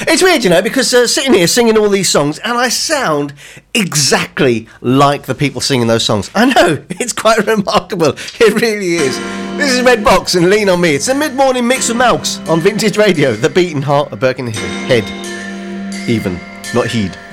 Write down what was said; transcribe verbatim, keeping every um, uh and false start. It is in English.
It's weird, you know, because uh, sitting here singing all these songs, and I sound exactly like the people singing those songs. I know, it's quite remarkable. It really is. This is Red Box and Lean On Me. It's a mid-morning mix of Malks on Vintage Radio, the beating heart of Birkenhead. Head. Even, not heed.